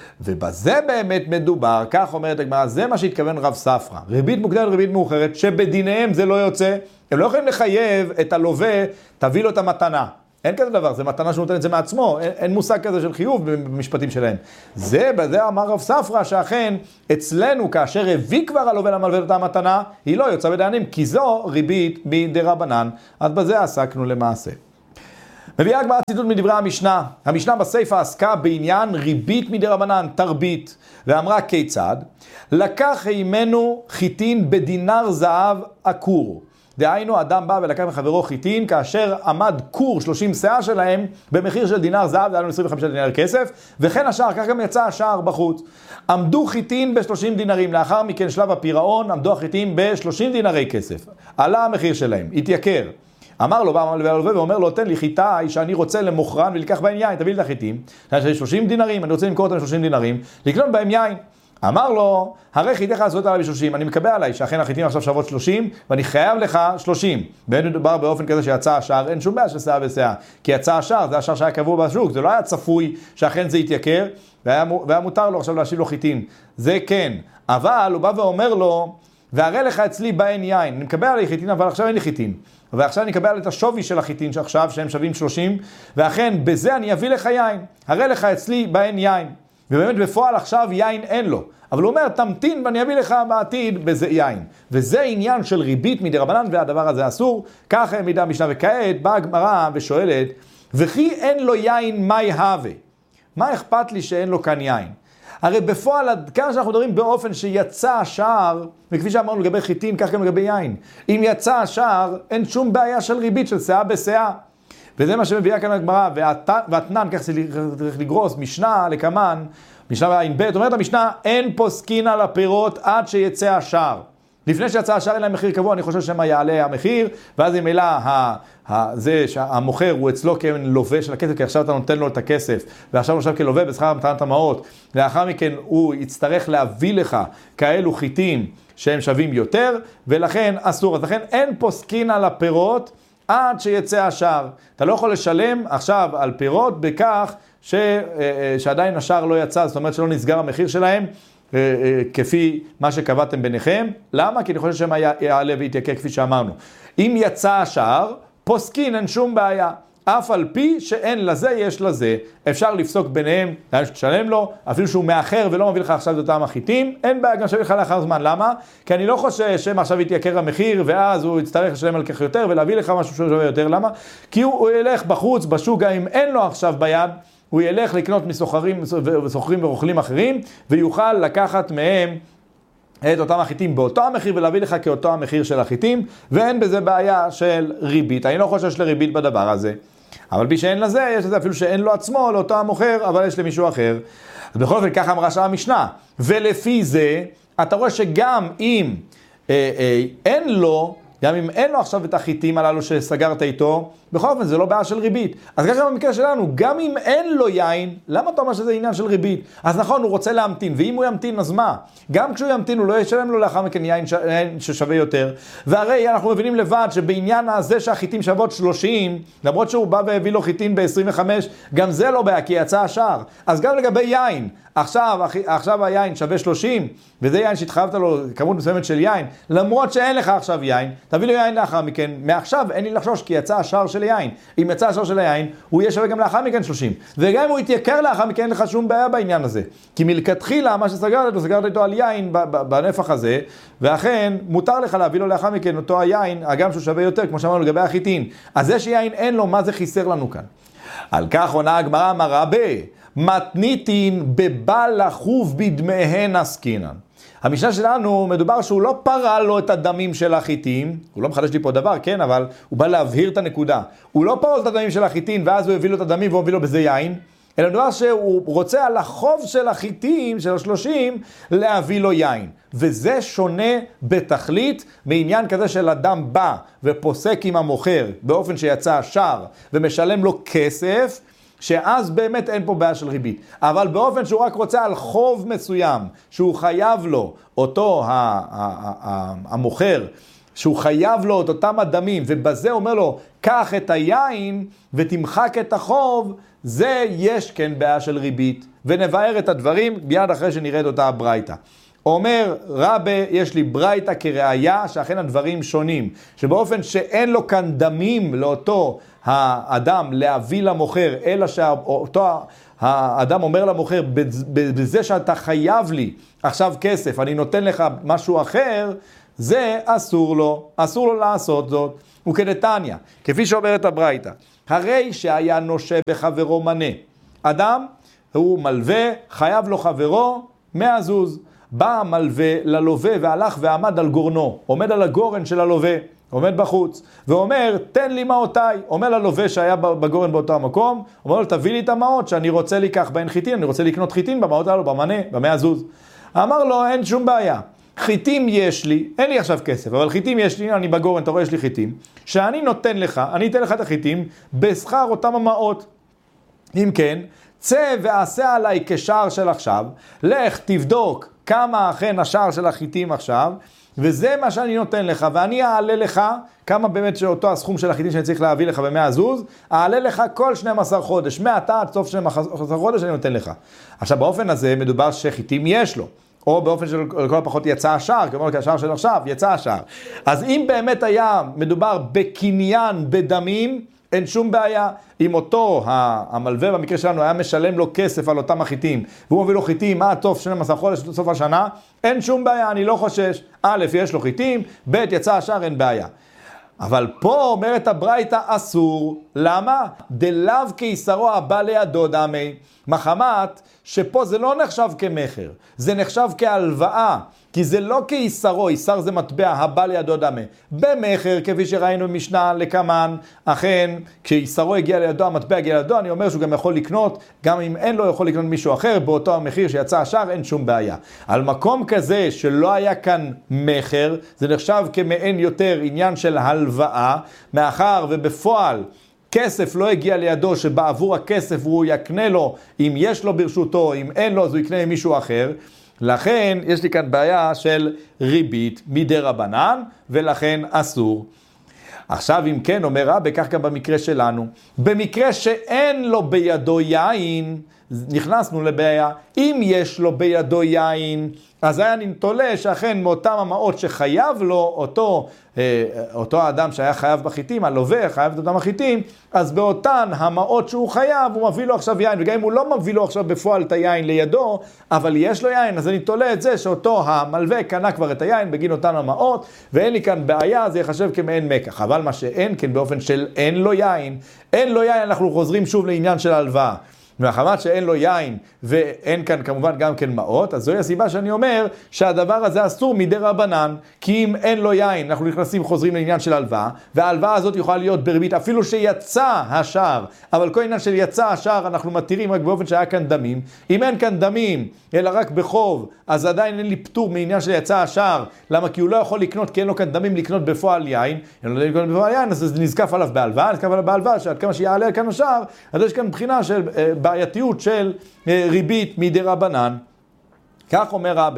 ובזה באמת מדובר, כך אומרת הגמרא, זה מה שהתכוון רב ספרא. ריבית מוקדמת וריבית מאוחרת, שבדיניהם זה לא יוצא, הם לא יכולים לחייב את הלווה, תביא לו את המתנה. אין כזה דבר, זה מתנה שנותן את זה מעצמו, אין, אין מושג כזה של חיוב במשפטים שלהם. זה, בזה אמר רב ספרא, שאכן אצלנו, כאשר הביא כבר הלווה למלווה את המתנה, היא לא יוצאה בדיינים, כי זו ריבית מדרבנן, אז בזה עסקנו למעשה. מביאה הגמרא ציטוט מדברי המשנה. המשנה בסייפה עסקה בעניין ריבית מדרבנן, תרבית, ואמרה כיצד? לקח ממנו חיטין בדינר זהב עקור. דהיינו, אדם בא ולקח מחברו חיטין, כאשר עמד קור שלושים שאה שלהם, במחיר של דינר זהב, דהיינו עשרים וחמישה דינר כסף, וכן השאר, כך גם יצא השאר בחוץ. עמדו חיטין ב-שלושים דינרים, לאחר מכן שלב הפירעון, עמדו החיטין ב-שלושים דינרי כסף. עלה המחיר שלהם, התייקר. אמר לו, בא הלווה ואומר לו, תן לי חיטה שאני רוצה למוכרן ולקח בהם יין, תביא לי את החיטים, יש שלושים דינרים, אני רוצה למכור אותם שלושים דינרים, לקנות בהם יין. אמר לו, הרי חיתיך לעשות עליי ב-שלושים, אני מקבל עליי שאכן החיטים עכשיו שוות שלושים, ואני חייב לך שלושים. ואין מדובר באופן כזה שיצא השער, אין שום בעיה של שאה ושאה, כי יצא השער, זה השער שהיה קבוע בשוק, זה לא היה צפוי שאכן זה יתייקר, והיה, והיה מותר לו עכשיו להשיב לו חיטים. זה כן, אבל הוא בא ואומר לו, והרי לך אצלי בהן יין, אני מקבל עליי חיטין, אבל עכשיו אין לי חיטין. ועכשיו אני אקבל את השווי של החיטין שעכשיו, שהם שווים שלושים, ואכן בזה אני אביא לך יין. הרי לך אצלי בהן יין. ובאמת בפועל עכשיו יין אין לו. אבל הוא אומר, תמתין ואני אביא לך בעתיד בזה יין. וזה עניין של ריבית מדרבנן, והדבר הזה אסור. ככה מידה המשנה. וכעת באה הגמרא ושואלת, וכי אין לו יין, מה יהווה? מה אכפת לי שאין לו כאן יין? הרי בפועל, כאן שאנחנו מדברים באופן שיצא השער, וכפי שאמרנו לגבי חיטין, כך גם לגבי יין. אם יצא השער, אין שום בעיה של ריבית, של שאה בשאה. וזה מה שמביאה כאן הגמרא, והתנן, כך צריך לגרוס, משנה לקמן, משנה עין ב', אומרת המשנה, אין פוסקין על הפירות עד שיצא השער. לפני שיצא השער אין להם מחיר קבוע, אני חושב שמה יעלה המחיר, ואז אם אלא זה שהמוכר הוא אצלו כלווה של הכסף, כי עכשיו אתה נותן לו את הכסף, ועכשיו הוא עכשיו כלווה בשכר מתנת המעות, לאחר מכן הוא יצטרך להביא לך כאלו חיטים שהם שווים יותר, ולכן אסור. אז לכן אין פוסקין על הפירות עד שיצא השער. אתה לא יכול לשלם עכשיו על פירות בכך ש, שעדיין השער לא יצא, זאת אומרת שלא נסגר המחיר שלהם, כפי מה שקבעתם ביניכם. למה? כי אני חושב שמה יעלה ויתייקר כפי שאמרנו. אם יצא השער, פוסקין אין שום בעיה. אף על פי שאין לזה, יש לזה. אפשר לפסוק ביניהם, תשלם לו, אפילו שהוא מאחר ולא מביא לך עכשיו את אותם החיטים, אין בעיה גם שביא לך לאחר זמן. למה? כי אני לא חושב שמה עכשיו יתייקר המחיר, ואז הוא יצטרך לשלם על כך יותר, ולהביא לך משהו ששווה יותר. למה? כי הוא, הוא ילך בחוץ, בשוק, אם אין לו עכשיו ביד, הוא ילך לקנות מסוחרים, מסוחרים ורוכלים אחרים, ויוכל לקחת מהם את אותם החיטים באותו המחיר, ולהביא לך כאותו המחיר של החיטים, ואין בזה בעיה של ריבית. אני לא חושב שיש לריבית בדבר הזה. אבל בי שאין לזה, יש לזה אפילו שאין לו עצמו, לאותו המוכר, אבל יש למישהו אחר. אז בכל אופן, ככה אמרה שם המשנה. ולפי זה, אתה רואה שגם אם אה, אה, אין לו, גם אם אין לו עכשיו את החיטים הללו שסגרת איתו, בכל אופן זה לא בעיה של ריבית. אז ככה במקרה שלנו, גם אם אין לו יין, למה אתה אומר שזה עניין של ריבית? אז נכון, הוא רוצה להמתין, ואם הוא ימתין, אז מה? גם כשהוא ימתין, הוא לא ישלם לו לאחר מכן יין, ש... יין ששווה יותר. והרי אנחנו מבינים לבד שבעניין הזה שהחיטים שוות שלושים, למרות שהוא בא והביא לו חיטין ב-עשרים וחמש, גם זה לא בעיה, כי יצא השער. אז גם לגבי יין, עכשיו, עכשיו היין שווה שלושים, וזה יין שהתחייבת לו כמות מסוימת של יין, למרות שאין לך עכשיו יין, תביא לו יין לאחר מכן, מעכשיו אין לי לחשוש, כי יצא השער של יין. אם יצא השער של היין, הוא יהיה שווה גם לאחר מכן שלושים. וגם אם הוא יתייקר לאחר מכן, אין לך שום בעיה בעניין הזה. כי מלכתחילה, מה שסגרת לו, סגרת איתו על יין בנפח הזה, ואכן, מותר לך להביא לו לאחר מכן אותו היין, הגם שהוא שווה יותר, כמו שאמרנו לגבי החיטין. אז זה שיין אין לו, מה זה חיסר לנו כאן? על כך עונה הגמרא אמרה ב, מתניתין בבל לחוב בדמיהן עסקינן. המשנה שלנו מדובר שהוא לא פרע לו את הדמים של החיטים, הוא לא מחדש לי פה דבר, כן, אבל הוא בא להבהיר את הנקודה. הוא לא פרע לו את הדמים של החיטים, ואז הוא הביא לו את הדמים והוא הביא לו בזה יין, אלא דבר שהוא רוצה על החוב של החיטים, של השלושים, להביא לו יין. וזה שונה בתכלית מעניין כזה של אדם בא ופוסק עם המוכר באופן שיצא השער ומשלם לו כסף, שאז באמת אין פה בעיה של ריבית. אבל באופן שהוא רק רוצה על חוב מסוים, שהוא חייב לו, אותו המוכר, שהוא חייב לו את אותם הדמים, ובזה אומר לו, קח את היין ותמחק את החוב, זה יש כן בעיה של ריבית. ונבאר את הדברים ביד אחרי שנרד אותה הברייתא. אומר רבי, יש לי ברייתא כראיה שאכן הדברים שונים, שבאופן שאין לו כאן דמים לאותו האדם להביא למוכר, אלא שאותו האדם אומר למוכר, בזה שאתה חייב לי עכשיו כסף, אני נותן לך משהו אחר, זה אסור לו, אסור לו לעשות זאת. וכדתניא, כפי שאומרת הברייתא, הרי שהיה נושה בחברו מנה. אדם, הוא מלווה, חייב לו חברו, מאה זוז. בא המלווה ללווה והלך ועמד על גורנו, עומד על הגורן של הלווה, עומד בחוץ, ואומר, תן לי מעותיי. אומר ללווה שהיה בגורן באותו המקום, אומר לו, תביא לי את המעות שאני רוצה לקח בהן חיטין, אני רוצה לקנות חיטין במעות הללו, במנה, במאה זוז. אמר לו, אין שום בעיה. חיטים יש לי, אין לי עכשיו כסף, אבל חיטים יש לי, אני בגורן, אתה רואה, יש לי חיטים, שאני נותן לך, אני אתן לך את החיטים, בשכר אותם המעות. אם כן, צא ועשה עליי כשער של עכשיו, לך תבדוק כמה אכן השער של החיטים עכשיו, וזה מה שאני נותן לך, ואני אעלה לך, כמה באמת שאותו הסכום של החיטים שאני צריך להביא לך במאה זוז, אעלה לך כל שנים עשר חודש, מעתה עד סוף שנים עשר חודש אני נותן לך. עכשיו באופן הזה מדובר שחיטים יש לו, או באופן שלכל הפחות יצא השער, כמו השער של עכשיו, יצא השער. אז אם באמת היה מדובר בקניין, בדמים, אין שום בעיה. אם אותו המלווה במקרה שלנו היה משלם לו כסף על אותם החיטים, והוא מביא לו חיטים עד סוף שנים עשר חודש, סוף השנה, אין שום בעיה, אני לא חושש. א', יש לו חיטים, ב', יצא השער, אין בעיה. אבל פה אומרת הברייתא אסור. למה? דלאו קיסרו הבא לידו דמי. מחמת שפה זה לא נחשב כמחר, זה נחשב כהלוואה, כי זה לא קיסרו, איסר זה מטבע, הבא לידו דמי. במחר, כפי שראינו במשנה לקמן, אכן, כשאיסרו הגיע לידו, המטבע הגיע לידו, אני אומר שהוא גם יכול לקנות, גם אם אין לו, יכול לקנות מישהו אחר, באותו המחיר שיצא השער, אין שום בעיה. על מקום כזה שלא היה כאן מחר, זה נחשב כמעין יותר עניין של הלוואה, מאחר ובפועל, כסף לא הגיע לידו שבעבור הכסף הוא יקנה לו, אם יש לו ברשותו, אם אין לו, אז הוא יקנה עם מישהו אחר. לכן יש לי כאן בעיה של ריבית מדי רבנן, ולכן אסור. עכשיו אם כן, אומר רבי, כך גם במקרה שלנו. במקרה שאין לו בידו יין, נכנסנו לבעיה. אם יש לו בידו יין, אז היה נתולה שאכן מאותם המעות שחייב לו, אותו, אותו האדם שהיה חייב בחיטים, הלווה חייב את אותם החיטים, אז באותן המעות שהוא חייב, הוא מביא לו עכשיו יין, וגם אם הוא לא מביא לו עכשיו בפועל את היין לידו, אבל יש לו יין, אז אני תולה את זה שאותו המלווה קנה כבר את היין בגין אותן המעות, ואין לי כאן בעיה, זה יחשב כמעין מקח. אבל מה שאין כן באופן של אין לו יין, אין לו יין, אנחנו חוזרים שוב לעניין של הלוואה. מהחמת שאין לו יין ואין כאן כמובן גם כן מעות, אז זוהי הסיבה שאני אומר שהדבר הזה אסור מדי רבנן, כי אם אין לו יין אנחנו נכנסים חוזרים לעניין של הלוואה, וההלוואה הזאת יכולה להיות בריבית אפילו שיצא השער, אבל כל עניין של יצא השער אנחנו מתירים רק באופן שהיה כאן דמים. אם אין כאן דמים אלא רק בחוב, אז עדיין אין לי פטור מעניין של יצא השער. למה? כי הוא לא יכול לקנות, כי אין לו כאן דמים לקנות בפועל יין, אין לו לקנות בפועל יין, אז זה נזקף עליו בהלוואה, נזקף עליו בהלוואה, שעד כמה שיעלה כאן השער, אז יש כאן בחינה של בעייתיות של ריבית מדי רבנן. כך אומר רבי.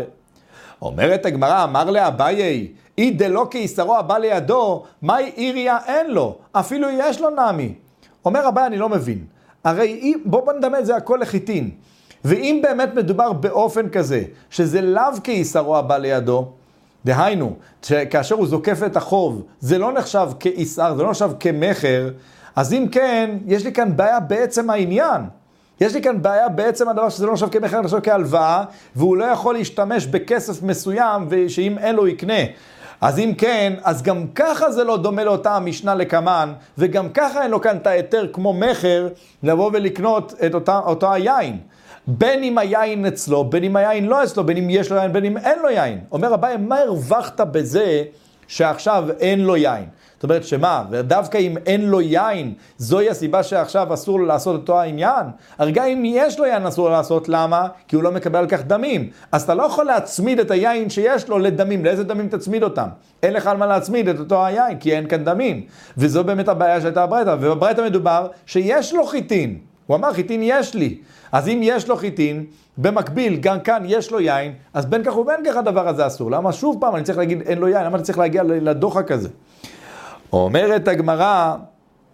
אומרת הגמרא, אמר לאביי, אי דלא קיסרו הבא לידו, מהי עיריה אין לו, אפילו יש לו נמי. אומר אביי, אני לא מבין. הרי בוא נדמה את זה הכל לחיטין. ואם באמת מדובר באופן כזה, שזה לאו קיסרו הבא לידו, דהיינו, כאשר הוא זוקף את החוב, זה לא נחשב כאיסר, זה לא נחשב כמחר, אז אם כן, יש לי כאן בעיה בעצם העניין. יש לי כאן בעיה בעצם הדבר שזה לא נחשב כמחר, נחשב כהלוואה, והוא לא יכול להשתמש בכסף מסוים, ושאם אין לו יקנה. אז אם כן, אז גם ככה זה לא דומה לאותה המשנה לקמן, וגם ככה אין לו כאן את היתר כמו מחר, לבוא ולקנות את אותה, אותו היין. בין אם היין אצלו, בין אם היין לא אצלו, בין אם יש לו יין, בין אם אין לו יין. אומר אביי, מה הרווחת בזה שעכשיו אין לו יין? זאת אומרת שמה, ודווקא אם אין לו יין, זוהי הסיבה שעכשיו אסור לו לעשות אותו העניין? הרגע אם יש לו יין אסור לו לעשות, למה? כי הוא לא מקבל על כך דמים. אז אתה לא יכול להצמיד את היין שיש לו לדמים. לאיזה דמים תצמיד אותם? אין לך על מה להצמיד את אותו היין, כי אין כאן דמים. וזו באמת הבעיה שהייתה הברייתא. ובברייתא מדובר שיש לו חיטין. הוא אמר, חיטין יש לי. אז אם יש לו חיטין, במקביל, גם כאן יש לו יין, אז בין כך ובין כך הדבר הזה אסור. למה שוב פעם אני צריך להגיד אין לו יין? למה אני צריך להגיע לדוחק הזה? אומרת הגמרא,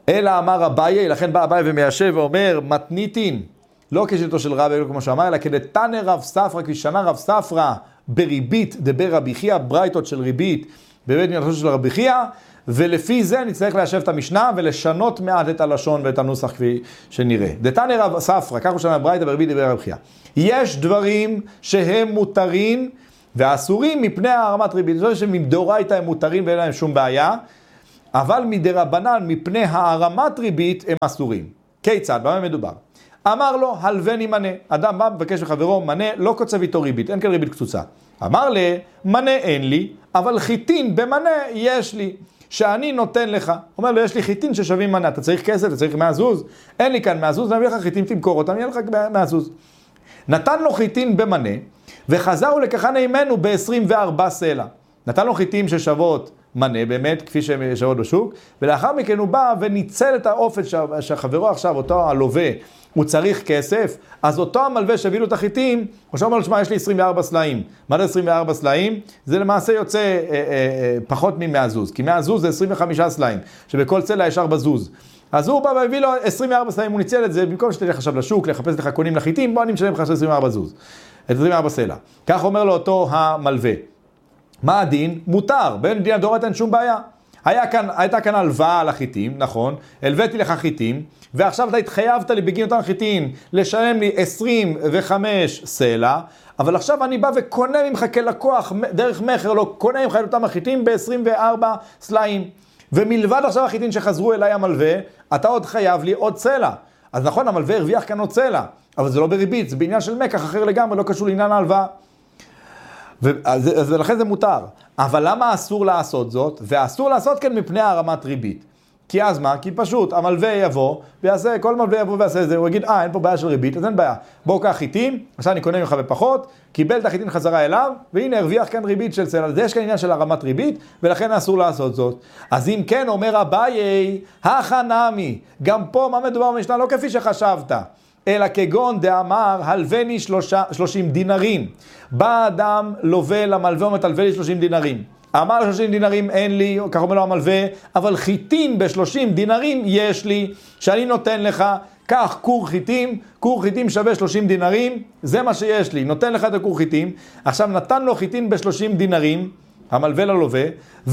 אלא אמר אביי, לכן בא אביי ומיישב ואומר, מתניתין, לא כשיטתו של רב, אלא כמו שאמר, אלא כדתנא רב ספרא, כשנה רב ספרא, בריבית דבר רבי חייא, ברייתות של ריבית, בבית מדרשו של רבי חייא, ולפי זה נצטרך ליישב את המשנה ולשנות מעט את הלשון ואת הנוסח כפי שנראה. דתנא רב ספרא, כך הוא שנה ברייתא בריבית דבר רבי חייא. יש דברים שהם מותרים ואסורים מפני הרמת ריבית. זאת אומרת שמדאורייתא הם מותרים ואין להם שום בעיה, אבל מדרבנן מפני הרמת ריבית הם אסורים. כיצד? במה מדובר? אמר לו, הלווני מנה. אדם בא, מבקש מחברו, מנה, לא קוצב איתו ריבית, אין כאן ריבית קצוצה. אמר לי, מנה אין לי, אבל חיטין במנה יש לי, שאני נותן לך. אומר לו, יש לי חיטין ששווים מנה, אתה צריך כסף, אתה צריך מהזוז, אין לי כאן מהזוז, נביא לך חיטין, תמכור אותם, יהיה לך מהזוז. נתן לו חיטין במנה, וחזרו לקחנה ממנו ב-עשרים וארבע סלע. נתן לו חיטין ששוות מנה, באמת, כפי שהן שוות בשוק, ולאחר מכן הוא בא וניצל את האופן שהחברו עכשיו, אותו הלווה, הוא צריך כסף, אז אותו המלווה שהביא לו את החיטים, הוא שאומר לו, שמה, יש לי עשרים וארבע סלעים. מה זה עשרים וארבע סלעים? זה למעשה יוצא אה, אה, אה, פחות מ-מאה זוז, כי מאה זוז זה עשרים וחמישה סלעים, שבכל צלע יש ארבע זוז. אז הוא בא והביא לו עשרים וארבע סלעים, הוא ניצל את זה, במקום שתלך עכשיו לשוק, לחפש לך קונים לחיטים, בוא אני משלם לך עשרים וארבע זוז, את עשרים וארבע סלע. כך אומר לו אותו המלווה. מה הדין? מותר, בין דין הדורת אין שום בעיה. היה כאן, הייתה כאן הלוואה על החיטים, נכון? הלוויתי לך חיטים, ועכשיו אתה התחייבת לי בגין אותם חיטים לשלם לי עשרים וחמש סלע, אבל עכשיו אני בא וקונה ממך כלקוח דרך מחר, לא קונה ממך את אותם החיטים ב-עשרים וארבע סלעים. ומלבד עכשיו החיטים שחזרו אליי המלווה, אתה עוד חייב לי עוד סלע. אז נכון, המלווה הרוויח כאן עוד סלע, אבל זה לא בריבית, זה בעניין של מקח אחר לגמרי, לא קשור לעניין ההלוואה. אז לכן זה מותר. אבל למה אסור לעשות זאת? ואסור לעשות כן מפני הרמת ריבית. כי אז מה? כי פשוט המלווה יבוא ויעשה, כל מלווה יבוא ויעשה את זה, הוא יגיד, אה, אין פה בעיה של ריבית, אז אין בעיה. בואו קח חיטים, עכשיו אני קונה ממך בפחות, קיבל את החיטים חזרה אליו, והנה הרוויח כאן ריבית של סלע. אז יש כאן עניין של הרמת ריבית, ולכן אסור לעשות זאת. אז אם כן, אומר אביי, החנמי, גם פה מה מדובר במשנה? לא כפי שחשבת. אלא כגון דאמר, הלווני שלושים דינרים. בא אדם לווה למלווה ומתלווה לי שלושים דינרים. אמר שלושים דינרים אין לי, כך אומר לו המלווה, אבל חיטין בשלושים דינרים יש לי, שאני נותן לך, כך קור חיטים, קור חיטים שווה שלושים דינרים, זה מה שיש לי, נותן לך את הקור חיטים. עכשיו נתן לו חיטין בשלושים דינרים, המלווה ללווה,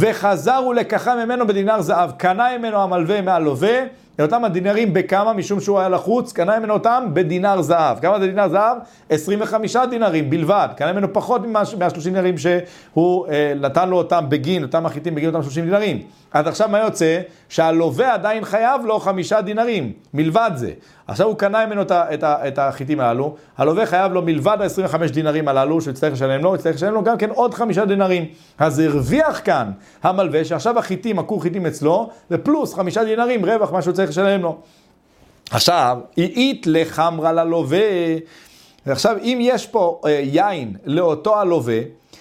וחזרו לקחה ממנו בדינר זהב, קנה ממנו המלווה מהלווה, את אותם הדינרים בכמה, משום שהוא היה לחוץ, קנה ממנו אותם בדינר זהב. כמה זה דינר זהב? עשרים וחמישה דינרים בלבד. קנה ממנו פחות מה-שלושים דינרים שהוא אה, נתן לו אותם בגין, אותם החיטים בגין אותם שלושים דינרים. אז עכשיו מה יוצא? שהלווה עדיין חייב לו חמישה דינרים, מלבד זה. עכשיו הוא קנה ממנו את, את, את החיטים הללו, הלווה חייב לו מלבד ה-עשרים וחמישה דינרים הללו, שהוא יצטרך לשלם לו, יצטרך לשלם לו גם כן עוד חמישה דינרים. אז הרוויח כאן המלווה, שעכשיו החיטים, הקור חיטים אצלו, ופלוס חמישה דינרים, רווח מה שהוא צריך לשלם לו. עכשיו, אית לחמרה ללווה, עכשיו אם יש פה אה, יין לאותו הלווה,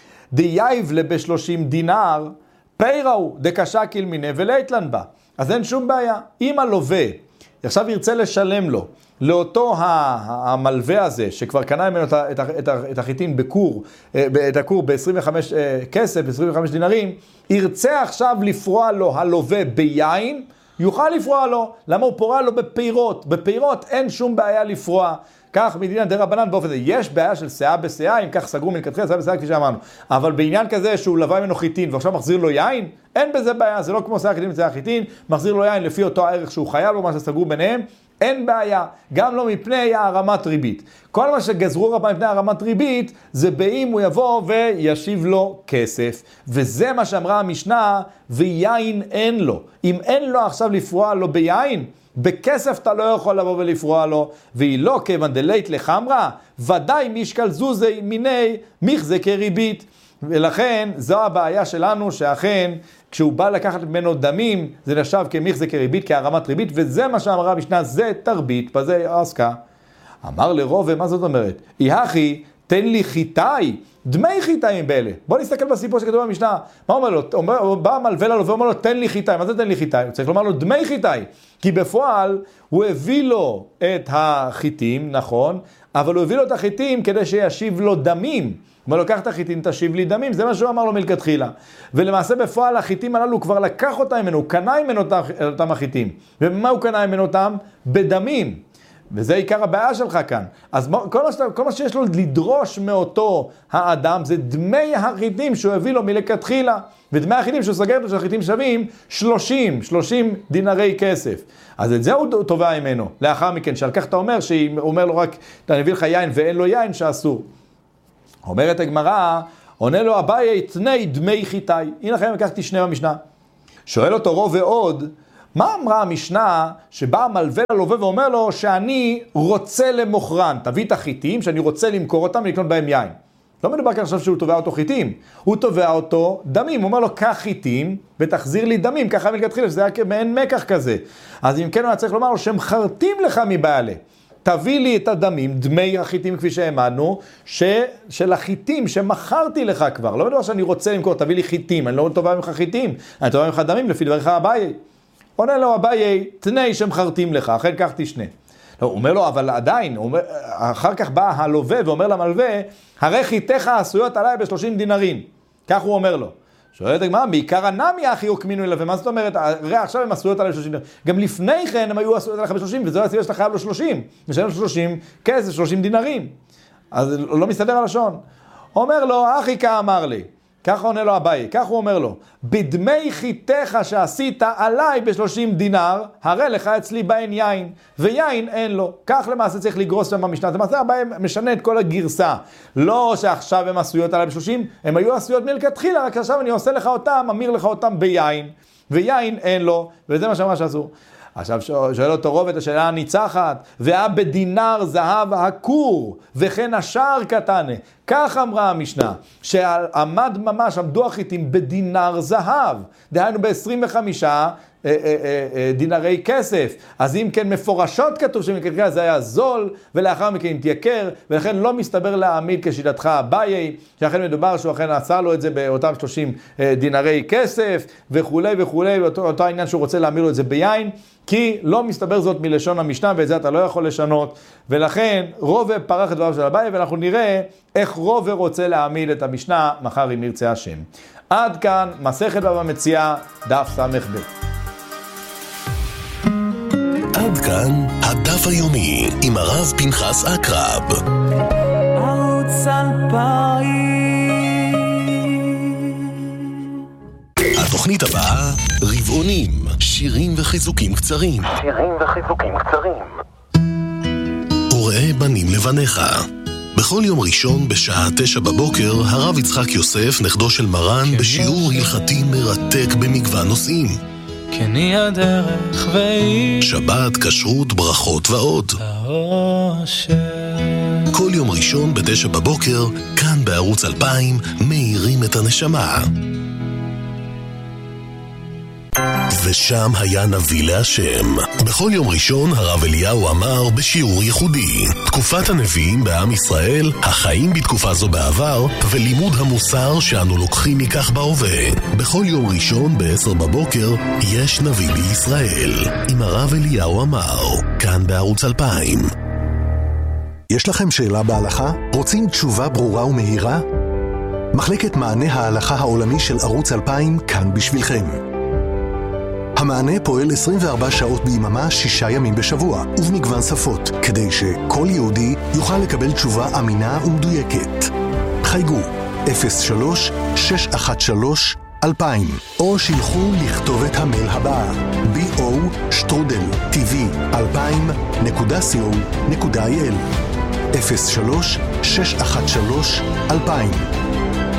דייב לבשלושים דינר, פייראו דקשה כלמיני ולייטלן בה. אז אין שום בעיה. אם הלווה עכשיו ירצה לשלם לו, לאותו המלווה הזה, שכבר קנה ממנו את החיטין בקור, את הקור ב-עשרים וחמש כסף, ב-עשרים וחמש דינרים, ירצה עכשיו לפרוע לו הלווה ביין, יוכל לפרוע לו. למה הוא פורע לו בפירות? בפירות אין שום בעיה לפרוע. כך מדינא דרבנן באופן זה. יש בעיה של שאה בשאה, אם כך סגרו מלכתחילה, שאה בשאה כפי שאמרנו. אבל בעניין כזה שהוא לווה ממנו חיטין ועכשיו מחזיר לו יין, אין בזה בעיה. זה לא כמו שאה חיטין ושאה חיטין, מחזיר לו יין לפי אותו הערך שהוא חייב לו, מה שסגרו ביניהם. אין בעיה, גם לא מפני הרמת ריבית. כל מה שגזרו רבה מפני הרמת ריבית, זה באם הוא יבוא וישיב לו כסף. וזה מה שאמרה המשנה, ויין אין לו. אם אין לו עכשיו לפרוע לו ביין, בכסף אתה לא יכול לבוא ולפרוע לו, והיא לא כיוון דלית לחמרה, ודאי משקל זוזי מיני מחזה כריבית. ולכן זו הבעיה שלנו, שאכן כשהוא בא לקחת ממנו דמים, זה נחשב כמחזה כריבית, כהרמת ריבית, וזה מה שאמרה המשנה, זה תרבית, בזה עסקה. אמר לרובה, מה זאת אומרת? יחי, תן לי חיטאי, דמי חיטאים באלה. בוא נסתכל בסיפור שכתוב במשנה. מה אומר לו? אומר, בא מלווה ללווה ואומר לו, תן לי חיטאי. מה זה תן לי חיטאי? הוא צריך לומר לו דמי חיטאי. כי בפועל הוא הביא לו את החיטים, נכון, אבל הוא הביא לו את החיטים כדי שישיב לו דמים. אומר לו, קח את החיטים, תשיב לי דמים, זה מה שהוא אמר לו מלכתחילה. ולמעשה בפועל החיטים הללו כבר לקח אותם ממנו, הוא קנה ממנו אותם החיטים. ובמה הוא קנה ממנו אותם? בדמים. וזה עיקר הבעיה שלך כאן. אז כל מה, כל מה שיש לו לדרוש מאותו האדם, זה דמי החיטים שהוא הביא לו מלכתחילה. ודמי החיטים שהוא סגר לו שהחיטים שווים שלושים, שלושים דינרי כסף. אז את זה הוא תובע ממנו. לאחר מכן, שעל כך אתה אומר, שהוא אומר לו רק, אתה נביא לך יין ואין לו יין שאסור. אומרת הגמרא, עונה לו אביי תני דמי חיטאי. הנה לכם, לקחתי שני במשנה. שואל אותו רוב ועוד, מה אמרה המשנה שבא המלווה ללווה ואומר לו שאני רוצה למוכרן, תביא את החיטים שאני רוצה למכור אותם ולקנות בהם יין. לא מדובר כאן עכשיו שהוא תובע אותו חיטים, הוא תובע אותו דמים, הוא אומר לו קח חיטים ותחזיר לי דמים, ככה מלכתחילה, שזה היה מעין מקח כזה. אז אם כן הוא היה צריך לומר לו שהם חרטים לך מבעלה. תביא לי את הדמים, דמי החיטים כפי שהעמדנו, ש... של החיטים שמכרתי לך כבר. לא מדובר שאני רוצה למכור, תביא לי חיטים, אני לא תובע ממך חיטים, אני תובע ממך דמים לפי דבריך אביי. עונה לו אביי, תני שמחרטים לך, אחרי כך תשנה. לא, הוא אומר לו, אבל עדיין, אומר, אחר כך בא הלווה ואומר למלווה, הרי חיתך עשויות עליי בשלושים דינרים. כך הוא אומר לו. שואלת הגמרא, בעיקר הנמי אחי הוקמינו אליו, ומה זאת אומרת? הרי עכשיו הם עשויות עליי בשלושים דינרים. גם לפני כן הם היו עשויות עליך בשלושים, וזו הסיבה שאתה חייב לו שלושים. משלם שלושים כסף, שלושים דינרים. אז לא מסתדר הלשון. אומר לו, אחי כאמר לי. ככה עונה לו אביי, כך הוא אומר לו, בדמי חיתך שעשית עליי בשלושים דינר, הרי לך אצלי בהן יין, ויין אין לו. כך למעשה צריך לגרוס שם במשנה. למעשה אביי משנה את כל הגרסה. לא שעכשיו הם עשויות עליי בשלושים, הם היו עשויות מלכתחילה, רק עכשיו אני עושה לך אותם, אמיר לך אותם ביין, ויין אין לו, וזה מה שאמרה שעשו. עכשיו שואל אותו רוב את השאלה הניצחת, והיה בדינר זהב הקור, וכן השער קטנה. כך אמרה המשנה, שעמד ממש, עמדו החיטים בדינר זהב, דהיינו ב-עשרים וחמישה אה, אה, אה, דינרי כסף. אז אם כן מפורשות כתוב שמלכתחילה זה היה זול, ולאחר מכן התייקר, ולכן לא מסתבר להעמיד כשיטתך אביי, שאכן מדובר שהוא אכן עשה לו את זה באותם שלושים אה, דינרי כסף, וכולי וכולי, ואותו אותו העניין שהוא רוצה להעמיד לו את זה ביין, כי לא מסתבר זאת מלשון המשנה, ואת זה אתה לא יכול לשנות, ולכן רובה פרח את דבריו של אביי, ואנחנו נראה איך רובה רוצה להעמיד את המשנה מחר אם ירצה השם. עד כאן מסכת בבא מציעא דף סמך ב'. עד כאן הדף היומי עם הרב פנחס אקרב. ערוץ אלפיים. התוכנית הבאה, רבעונים, שירים וחיזוקים קצרים. שירים וחיזוקים קצרים. וראה בנים לבניך. בכל יום ראשון בשעה תשע בבוקר, הרב יצחק יוסף, נכדו של מרן, בשיעור הלכתי מרתק במגוון נושאים. כני הדרך ואי שבת, כשרות, ברכות ועוד. האושר. כל יום ראשון בתשע בבוקר, כאן בערוץ אלפיים, מאירים את הנשמה. ושם היה נביא להשם. בכל יום ראשון הרב אליהו אמר בשיעור ייחודי, תקופת הנביאים בעם ישראל, החיים בתקופה זו בעבר, ולימוד המוסר שאנו לוקחים מכך בהווה. בכל יום ראשון בעשר בבוקר יש נביא בישראל, עם הרב אליהו אמר, כאן בערוץ אלפיים. יש לכם שאלה בהלכה? רוצים תשובה ברורה ומהירה? מחלקת מענה ההלכה העולמי של ערוץ אלפיים כאן בשבילכם. המענה פועל עשרים וארבע שעות ביממה, שישה ימים בשבוע, ובמגוון שפות, כדי שכל יהודי יוכל לקבל תשובה אמינה ומדויקת. חייגו אפס שלוש שש אחת שלוש אלפיים, או שילחו לכתובת המייל הבאה בי או שטרודל טי וי אלפיים נקודה סי או נקודה איי אל אפס שלוש שש אחת שלוש אלפיים.